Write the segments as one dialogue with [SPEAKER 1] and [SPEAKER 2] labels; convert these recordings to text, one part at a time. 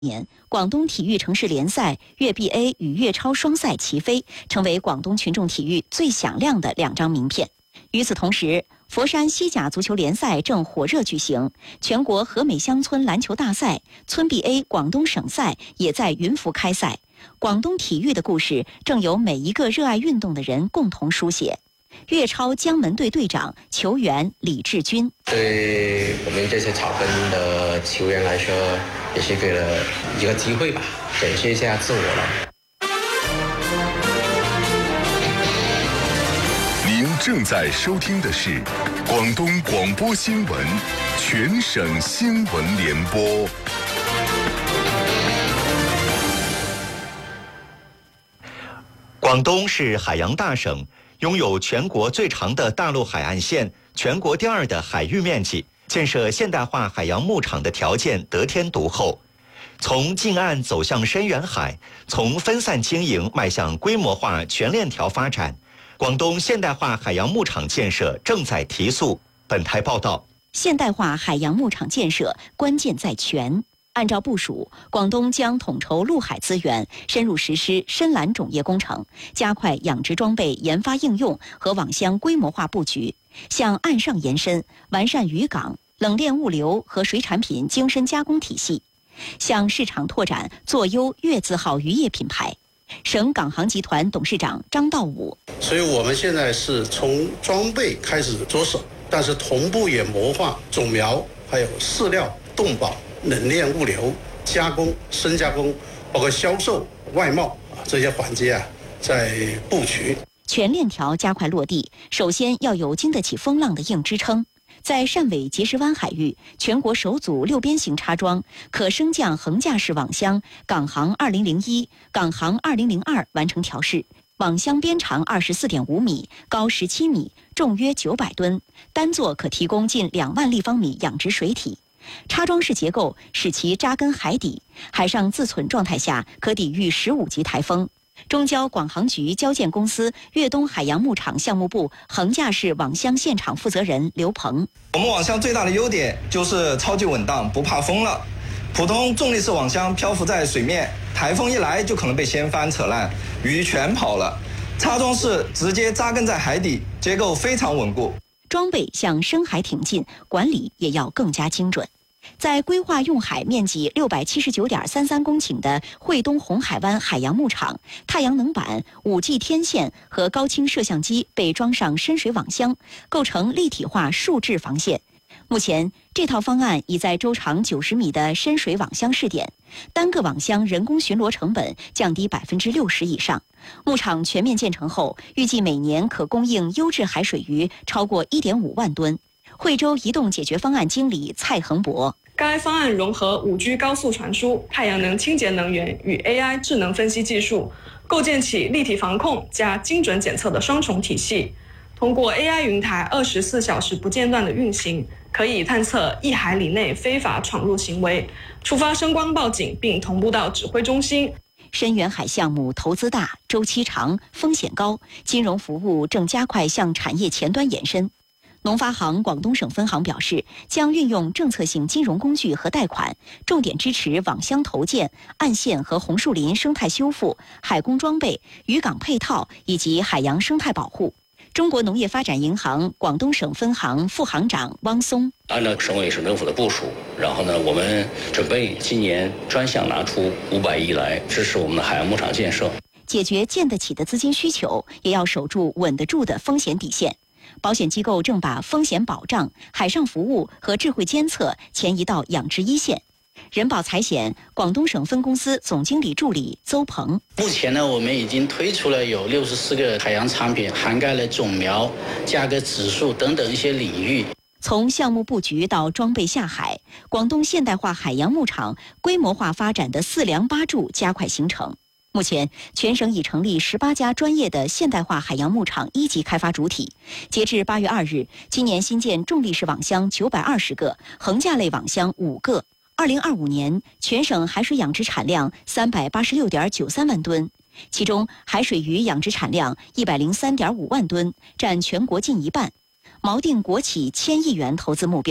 [SPEAKER 1] 年，广东体育城市联赛粤 BA 与粤超双赛齐飞，成为广东群众体育最响亮的2张名片。与此同时，佛山西甲足球联赛正火热举行，全国和美乡村篮球大赛、村 BA 广东省赛也在云浮开赛。广东体育的故事正由每一个热爱运动的人共同书写。粤超江门队队长、球员李志军：
[SPEAKER 2] 对我们这些草根的球员来说，也是给了一个机会吧，展示一下自我了。
[SPEAKER 3] 您正在收听的是广东广播新闻全省新闻联播。
[SPEAKER 4] 广东是海洋大省，拥有全国最长的大陆海岸线，全国第2的海域面积，建设现代化海洋牧场的条件得天独厚。从近岸走向深远海，从分散经营迈向规模化全链条发展，广东现代化海洋牧场建设正在提速。本台报道，
[SPEAKER 1] 现代化海洋牧场建设关键在全。按照部署，广东将统筹陆海资源，深入实施深蓝种业工程，加快养殖装备研发应用和网箱规模化布局，向岸上延伸，完善渔港、冷链物流和水产品精深加工体系，向市场拓展做优粤字号渔业品牌。省港航集团董事长张道武：
[SPEAKER 5] 所以我们现在是从装备开始着手，但是同步也谋划种苗、还有饲料、动保、冷链物流、加工、深加工，包括销售、外贸这些环节在布局。
[SPEAKER 1] 全链条加快落地，首先要有经得起风浪的硬支撑。在汕尾碣石湾海域，全国首组6边形插装可升降横架式网箱港航2001、港航2002完成调试，网箱边长24.5米，高17米，重约900吨，单座可提供近2万立方米养殖水体。插装式结构使其扎根海底，海上自存状态下可抵御15级台风。中交广航局交建公司粤东海洋牧场项目部横架式网箱现场负责人刘鹏：
[SPEAKER 6] 我们网箱最大的优点就是超级稳当，不怕风了。普通重力式网箱漂浮在水面，台风一来就可能被掀翻扯烂，鱼全跑了。插装式直接扎根在海底，结构非常稳固。
[SPEAKER 1] 装备向深海挺进，管理也要更加精准。在规划用海面积679.33公顷的惠东红海湾海洋牧场，太阳能板、5G 天线和高清摄像机被装上深水网箱，构成立体化数质防线。目前，这套方案已在周长90米的深水网箱试点，单个网箱人工巡逻成本降低60%以上。牧场全面建成后，预计每年可供应优质海水鱼超过1.5万吨。惠州移动解决方案经理蔡恒博：
[SPEAKER 7] 该方案融合5G 高速传输、太阳能清洁能源与 AI 智能分析技术，构建起立体防控加精准检测的双重体系。通过 AI 云台24小时不间断的运行，可以探测1海里内非法闯入行为，触发声光报警并同步到指挥中心。
[SPEAKER 1] 深远海项目投资大、周期长、风险高，金融服务正加快向产业前端延伸。农发行广东省分行表示，将运用政策性金融工具和贷款，重点支持网箱投建、岸线和红树林生态修复、海工装备、渔港配套以及海洋生态保护。中国农业发展银行广东省分行副行长汪松：
[SPEAKER 8] 按照省委省政府的部署，然后呢，我们准备今年专项拿出500亿来支持我们的海洋牧场建设。
[SPEAKER 1] 解决建得起的资金需求，也要守住稳得住的风险底线。保险机构正把风险保障、海上服务和智慧监测前移到养殖一线。人保财险广东省分公司总经理助理邹鹏：
[SPEAKER 9] 目前呢，我们已经推出了有64个海洋产品，涵盖了种苗、价格指数等等一些领域。
[SPEAKER 1] 从项目布局到装备下海，广东现代化海洋牧场规模化发展的4梁8柱加快形成。目前，全省已成立18家专业的现代化海洋牧场1级开发主体。截至8月2日，今年新建重力式网箱920个，横架类网箱5个。2025年，全省海水养殖产量386.93万吨，其中海水鱼养殖产量103.5万吨，占全国近一半。锚定国企1000亿元投资目标。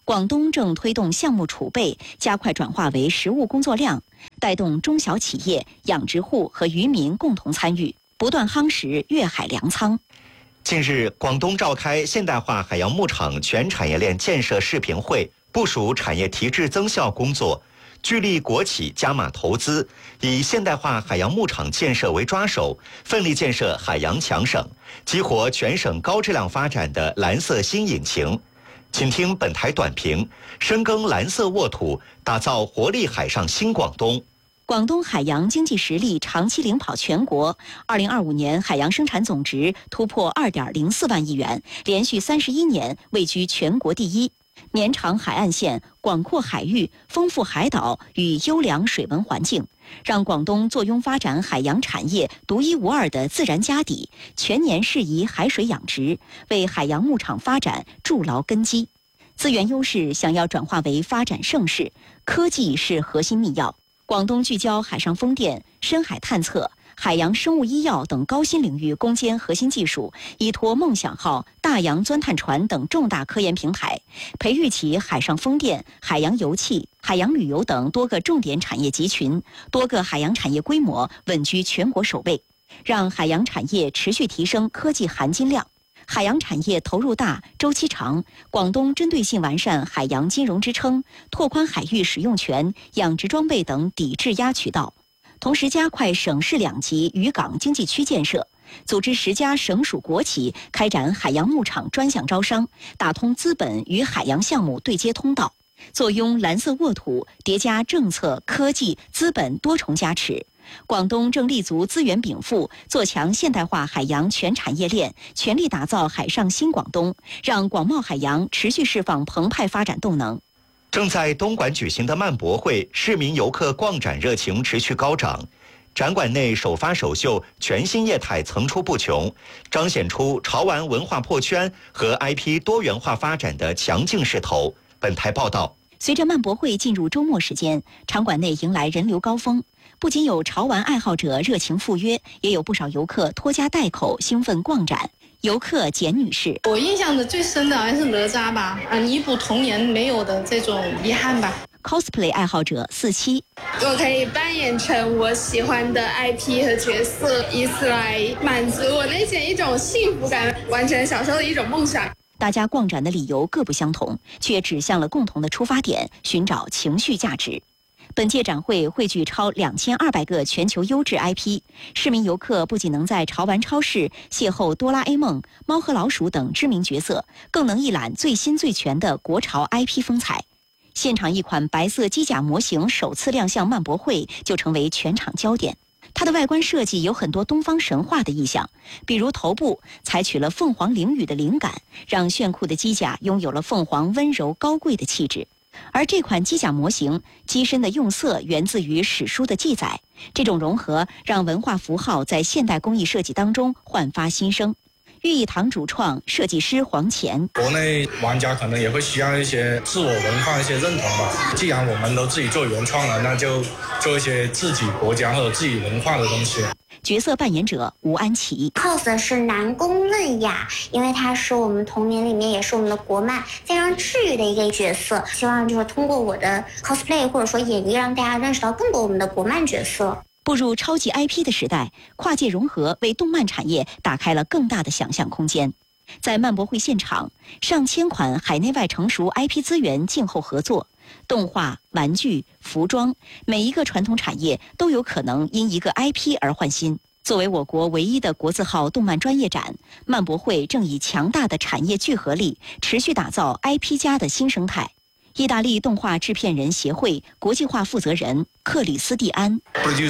[SPEAKER 1] 广东正推动项目储备加快转化为实务工作量，带动中小企业、养殖户和渔民共同参与，不断夯实粤海粮仓。
[SPEAKER 4] 近日，广东召开现代化海洋牧场全产业链建设视频会，部署产业提质增效工作，聚力国企加码投资，以现代化海洋牧场建设为抓手，奋力建设海洋强省，激活全省高质量发展的蓝色新引擎。请听本台短评：深耕蓝色沃土，打造活力海上新广东。
[SPEAKER 1] 广东海洋经济实力长期领跑全国，2025年海洋生产总值突破2.04万亿元，连续31年位居全国第一。绵长海岸线、广阔海域、丰富海岛与优良水文环境，让广东坐拥发展海洋产业独一无二的自然家底，全年适宜海水养殖，为海洋牧场发展筑牢根基。资源优势想要转化为发展盛世，科技是核心密钥。广东聚焦海上风电、深海探测、海洋生物医药等高新领域攻坚核心技术，依托梦想号、大洋钻探船等重大科研平台，培育起海上风电、海洋油气、海洋旅游等多个重点产业集群，多个海洋产业规模稳居全国首位，让海洋产业持续提升科技含金量。海洋产业投入大、周期长，广东针对性完善海洋金融支撑，拓宽海域使用权、养殖装备等抵质押渠道，同时加快省市2级渔港经济区建设，组织10家省属国企开展海洋牧场专项招商，打通资本与海洋项目对接通道，坐拥蓝色沃土，叠加政策、科技、资本多重加持。广东正立足资源禀赋，做强现代化海洋全产业链，全力打造海上新广东，让广袤海洋持续释放澎湃发展动能。
[SPEAKER 4] 正在东莞举行的漫博会，市民游客逛展热情持续高涨。展馆内首发首秀，全新业态层出不穷，彰显出潮玩文化破圈和 IP 多元化发展的强劲势头。本台报道。
[SPEAKER 1] 随着漫博会进入周末时间，场馆内迎来人流高峰，不仅有潮玩爱好者热情赴约，也有不少游客拖家带口兴奋逛展。游客简女士：
[SPEAKER 10] 我印象的最深的还是哪吒吧，弥补童年没有的这种遗憾吧。
[SPEAKER 1] cosplay 爱好者47：
[SPEAKER 11] 我可以扮演成我喜欢的 IP 和角色，以此来满足我内心一种幸福感，完成小时候的一种梦想。
[SPEAKER 1] 大家逛展的理由各不相同，却指向了共同的出发点，寻找情绪价值。本届展会汇聚超2200个全球优质 IP， 市民游客不仅能在潮玩超市邂逅哆啦 A 梦、猫和老鼠等知名角色，更能一览最新最全的国潮 IP 风采。现场一款白色机甲模型首次亮相漫博会，就成为全场焦点。它的外观设计有很多东方神话的意象，比如头部采取了凤凰翎羽的灵感，让炫酷的机甲拥有了凤凰温柔高贵的气质。而这款机甲模型机身的用色源自于史书的记载，这种融合让文化符号在现代工艺设计当中焕发新生。寓意堂主创设计师黄乾：
[SPEAKER 12] 国内玩家可能也会需要一些自我文化一些认同吧。既然我们都自己做原创了，那就做一些自己国家或者自己文化的东西。
[SPEAKER 1] 角色扮演者吴安琪
[SPEAKER 13] cos 是南宫嫩雅，因为她是我们童年里面也是我们的国漫非常治愈的一个角色，希望就是通过我的 cosplay 或者说演绎，让大家认识到更多我们的国漫角色。
[SPEAKER 1] 步入超级 IP 的时代，跨界融合为动漫产业打开了更大的想象空间。在漫博会现场，上千款海内外成熟 IP 资源静候合作，动画、玩具、服装，每一个传统产业都有可能因一个 IP 而换新。作为我国唯一的国字号动漫专业展，漫博会正以强大的产业聚合力，持续打造 IP 加的新生态。意大利动画制片人协会国际化负责人克里斯蒂安。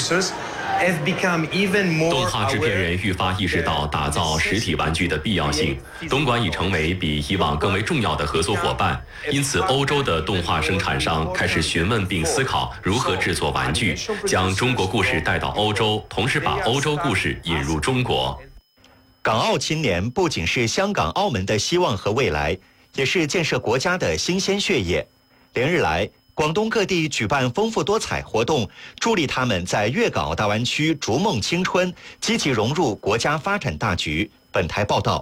[SPEAKER 14] 动画制片人愈发意识到打造实体玩具的必要性，东莞已成为比以往更为重要的合作伙伴。因此，欧洲的动画生产商开始询问并思考如何制作玩具，将中国故事带到欧洲，同时把欧洲故事引入中国。
[SPEAKER 4] 港澳青年不仅是香港、澳门的希望和未来，也是建设国家的新鲜血液。连日来，广东各地举办丰富多彩活动，助力他们在粤港澳大湾区逐梦青春，积极融入国家发展大局。本台报道。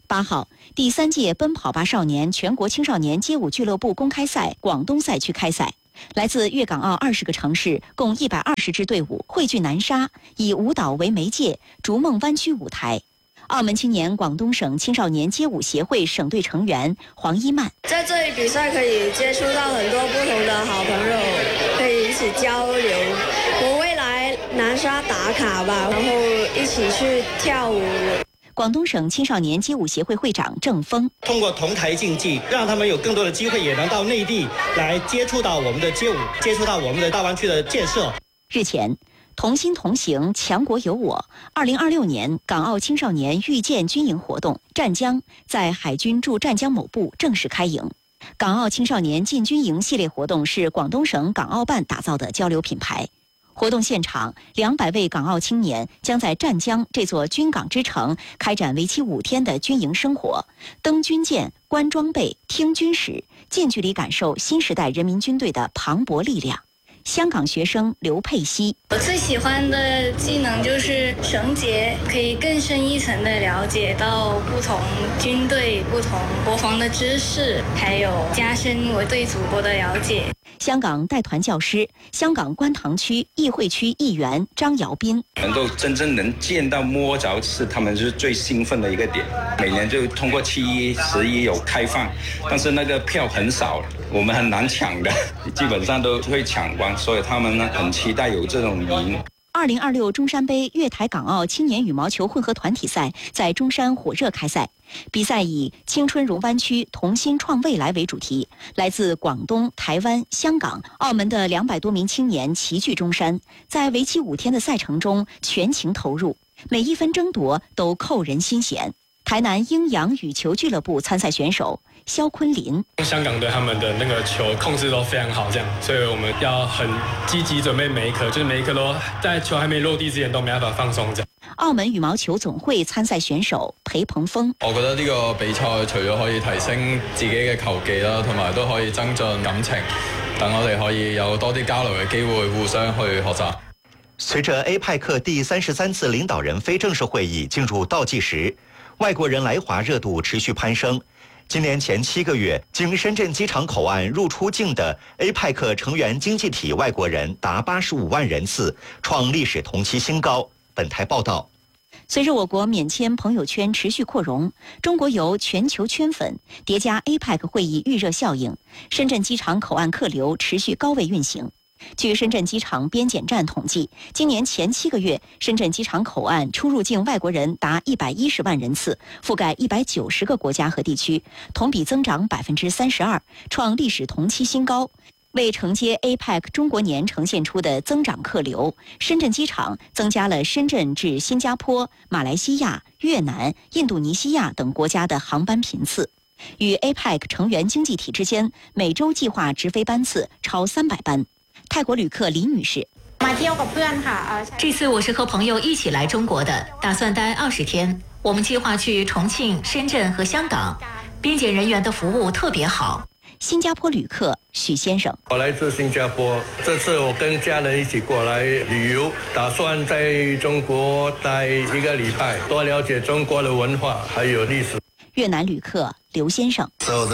[SPEAKER 1] 8号，第3届奔跑吧少年全国青少年街舞俱乐部公开赛广东赛区开赛，来自粤港澳20个城市共120支队伍汇聚南沙，以舞蹈为媒介，逐梦湾区舞台。澳门青年广东省青少年街舞协会省队成员黄一曼，
[SPEAKER 15] 在这里比赛可以接触到很多不同的好朋友，可以一起交流。我未来南沙打卡吧，然后一起去跳舞。
[SPEAKER 1] 广东省青少年街舞协会会长郑峰，
[SPEAKER 16] 通过同台竞技，让他们有更多的机会，也能到内地来接触到我们的街舞，接触到我们的大湾区的建设。
[SPEAKER 1] 日前，同心同行，强国有我2026年港澳青少年遇见军营活动湛江在海军驻湛江某部正式开营。港澳青少年进军营系列活动是广东省港澳办打造的交流品牌。活动现场，200位港澳青年将在湛江这座军港之城开展为期5天的军营生活，登军舰、观装备、听军史，近距离感受新时代人民军队的磅礴力量。香港学生刘佩熙，
[SPEAKER 17] 我最喜欢的技能就是绳结，可以更深一层的了解到不同军队、不同国防的知识，还有加深我对祖国的了解。
[SPEAKER 1] 香港带团教师、香港观塘区议会区议员张尧斌，
[SPEAKER 18] 能够真正能见到摸着是他们是最兴奋的一个点。每年就通过7·1、11有开放，但是那个票很少，我们很难抢的，基本上都会抢光，所以他们呢很期待有这种赢。
[SPEAKER 1] 2026中山杯粤台港澳青年羽毛球混合团体赛在中山火热开赛，比赛以青春融湾区同心创未来为主题，来自广东、台湾、香港、澳门的200多名青年齐聚中山，在为期5天的赛程中全情投入，每一分争夺都扣人心弦。台南鹰洋羽球俱乐部参赛选手肖坤林，
[SPEAKER 19] 香港队他们的那个球控制都非常好，这样，所以我们要很积极准备每一颗，就是每一颗都在球还没落地之前都没办法放鬆。這樣。
[SPEAKER 1] 澳門羽毛球總會參賽選手裴鵬峰，
[SPEAKER 20] 我覺得呢個比賽除咗可以提升自己嘅球技啦，同埋都可以增進感情，等我哋可以有多啲交流嘅機會，互相去學習。
[SPEAKER 4] 隨着 APEC 第33次領導人非正式會議進入倒計時，外國人來華熱度持續攀升。今年前7個月，經深圳機場口岸入出境的 APEC 成員經濟體外國人達85萬人次，創歷史同期新高。本台報道。
[SPEAKER 1] 隨着我國免簽朋友圈持續擴容，中國遊全球圈粉，疊加 APEC 會議預熱效應，深圳機場口岸客流持續高位運行。據深圳機場邊檢站統計，今年前7個月，深圳機場口岸出入境外國人達110萬人次，覆蓋190個國家和地區，同比增長32%，創歷史同期新高。為承接 APEC 中國年呈現出的增長客流，深圳機場增加了深圳至新加坡、馬來西亞、越南、印度尼西亞等國家的航班頻次。與 APEC 成員經濟體之間，每週計劃直飛班次超300班。泰國旅客李女士，
[SPEAKER 21] 這次我是和朋友一起來中國的，打算待20天。我們計劃去重慶、深圳和香港，邊檢人員的服務特別好。
[SPEAKER 1] 新加坡旅客許先生，
[SPEAKER 22] 我來自新加坡，這次我跟家人一起過來旅遊，打算在中國待1個禮拜，多了解中國的文化還有歷史。
[SPEAKER 1] 越南旅客劉先生，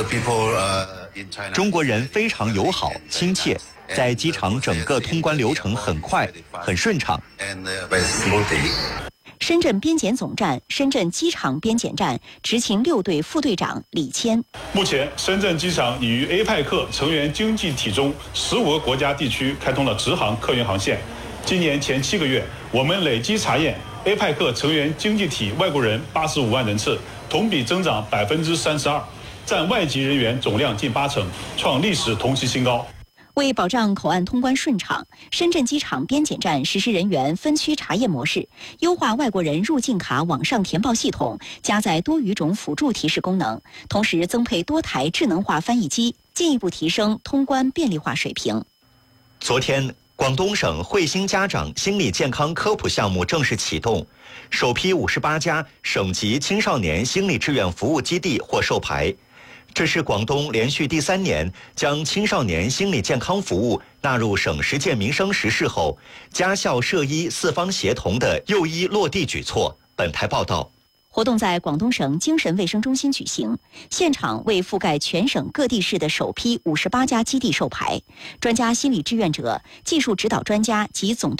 [SPEAKER 4] 中國人非常友好親切，在機場整個通關流程很快很順暢。
[SPEAKER 1] 深圳邊檢總站深圳機場邊檢站執勤6隊副隊長李谦，
[SPEAKER 23] 目前深圳機場已於 APEC 成員經濟體中15個國家地區開通了直航客運航線。今年前7個月，我們累計查驗 APEC 成員經濟體外國人85萬人次，同比增長32%，佔外籍人員總量近80%，創歷史同期新高。
[SPEAKER 1] 為保障口岸通關順暢，深圳機場邊檢站實施人員分區查驗模式，優化外國人入境卡網上填報系統，加載多語種輔助提示功能，同時增配多台智能化翻譯機，進一步提升通關便利化水平。
[SPEAKER 4] 昨天，廣東省惠興家長心理健康科普項目正式啟動，首批58家省級青少年心理志願服務基地獲授牌。這是廣東連續第3年將青少年心理健康服務納入省實踐民生實事後，家校社醫4方協同的幼醫落地舉措。本台報道。
[SPEAKER 1] 活动在广东省精神卫生中心举行，现场为覆盖全省各地市的首批58家基地授牌，专家心理志愿者、技术指导专家及总